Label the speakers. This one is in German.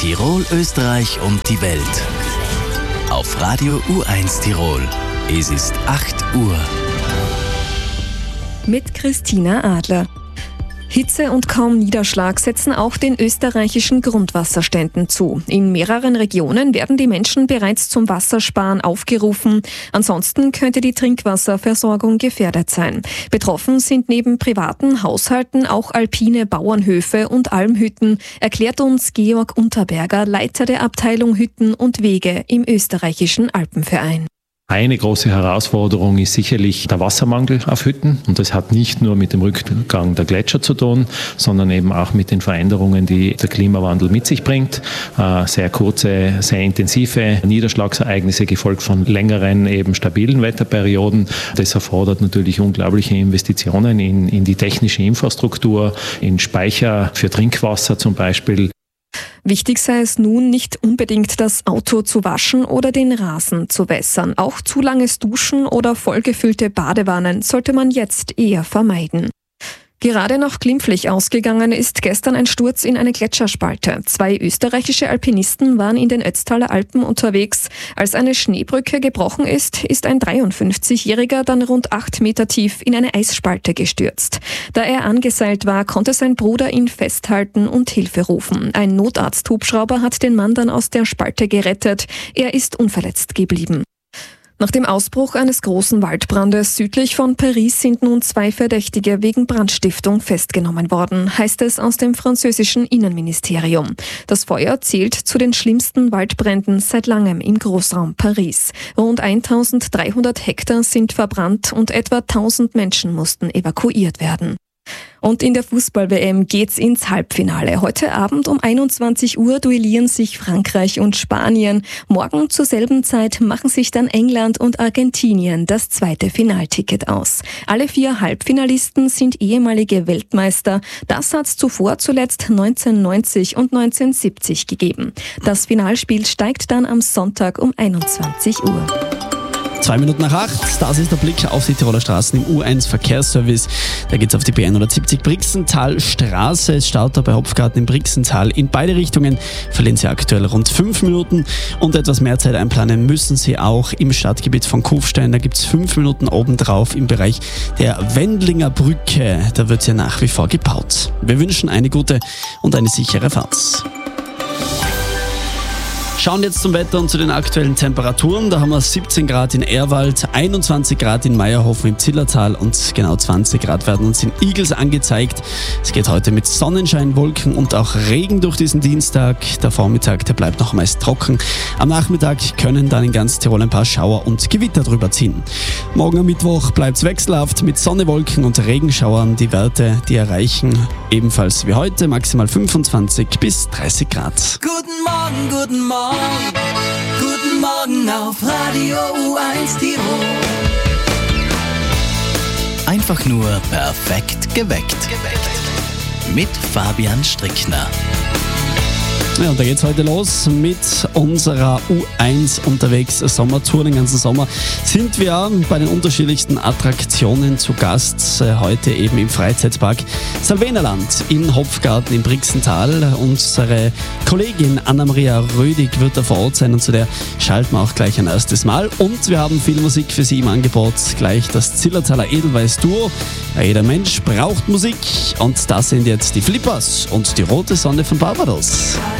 Speaker 1: Tirol, Österreich und die Welt. Auf Radio U1 Tirol. Es ist 8 Uhr.
Speaker 2: Mit Christina Adler. Hitze und kaum Niederschlag setzen auch den österreichischen Grundwasserständen zu. In mehreren Regionen werden die Menschen bereits zum Wassersparen aufgerufen. Ansonsten könnte die Trinkwasserversorgung gefährdet sein. Betroffen sind neben privaten Haushalten auch alpine Bauernhöfe und Almhütten, erklärt uns Georg Unterberger, Leiter der Abteilung Hütten und Wege im österreichischen Alpenverein.
Speaker 3: Eine große Herausforderung ist sicherlich der Wassermangel auf Hütten. Und das hat nicht nur mit dem Rückgang der Gletscher zu tun, sondern eben auch mit den Veränderungen, die der Klimawandel mit sich bringt. Sehr kurze, sehr intensive Niederschlagsereignisse, gefolgt von längeren, eben stabilen Wetterperioden. Das erfordert natürlich unglaubliche Investitionen in die technische Infrastruktur, in Speicher für Trinkwasser zum Beispiel.
Speaker 2: Wichtig sei es nun, nicht unbedingt das Auto zu waschen oder den Rasen zu wässern. Auch zu langes Duschen oder vollgefüllte Badewannen sollte man jetzt eher vermeiden. Gerade noch glimpflich ausgegangen ist gestern ein Sturz in eine Gletscherspalte. 2 österreichische Alpinisten waren in den Ötztaler Alpen unterwegs. Als eine Schneebrücke gebrochen ist ein 53-Jähriger dann rund 8 Meter tief in eine Eisspalte gestürzt. Da er angeseilt war, konnte sein Bruder ihn festhalten und Hilfe rufen. Ein Notarzt-Hubschrauber hat den Mann dann aus der Spalte gerettet. Er ist unverletzt geblieben. Nach dem Ausbruch eines großen Waldbrandes südlich von Paris sind nun 2 Verdächtige wegen Brandstiftung festgenommen worden, heißt es aus dem französischen Innenministerium. Das Feuer zählt zu den schlimmsten Waldbränden seit langem im Großraum Paris. Rund 1300 Hektar sind verbrannt und etwa 1000 Menschen mussten evakuiert werden. Und in der Fußball-WM geht's ins Halbfinale. Heute Abend um 21 Uhr duellieren sich Frankreich und Spanien. Morgen zur selben Zeit machen sich dann England und Argentinien das zweite Finalticket aus. Alle 4 Halbfinalisten sind ehemalige Weltmeister. Das hat's zuvor zuletzt 1990 und 1970 gegeben. Das Finalspiel steigt dann am Sonntag um 21 Uhr.
Speaker 4: 2 Minuten nach 8, das ist der Blick auf die Tiroler Straßen im U1 Verkehrsservice. Da geht's auf die B170 Brixentalstraße. Es staut da bei Hopfgarten im Brixental. In beide Richtungen verlieren Sie aktuell rund 5 Minuten und etwas mehr Zeit einplanen müssen Sie auch im Stadtgebiet von Kufstein. Da gibt's 5 Minuten obendrauf im Bereich der Wendlinger Brücke. Da wird ja nach wie vor gebaut. Wir wünschen eine gute und eine sichere Fahrt. Schauen jetzt zum Wetter und zu den aktuellen Temperaturen. Da haben wir 17 Grad in Ehrwald, 21 Grad in Meierhofen im Zillertal und genau 20 Grad werden uns in Igels angezeigt. Es geht heute mit Sonnenschein, Wolken und auch Regen durch diesen Dienstag. Der Vormittag, der bleibt noch meist trocken. Am Nachmittag können dann in ganz Tirol ein paar Schauer und Gewitter drüber ziehen. Morgen am Mittwoch bleibt es wechselhaft mit Sonne, Wolken und Regenschauern. Die Werte, die erreichen ebenfalls wie heute maximal 25 bis 30 Grad.
Speaker 5: Guten Morgen, guten Morgen. Guten Morgen auf Radio U1 Tirol.
Speaker 1: Einfach nur perfekt geweckt. Mit Fabian Strickner.
Speaker 4: Ja, und da geht's heute los mit unserer U1 unterwegs Sommertour. Den ganzen Sommer sind wir bei den unterschiedlichsten Attraktionen zu Gast. Heute eben im Freizeitpark Salvenerland in Hopfgarten im Brixental. Unsere Kollegin Anna-Maria Rödig wird da vor Ort sein und zu der schalten wir auch gleich ein erstes Mal. Und wir haben viel Musik für Sie im Angebot. Gleich das Zillertaler Edelweiß-Duo. Jeder Mensch braucht Musik. Und das sind jetzt die Flippers und die rote Sonne von Barbados.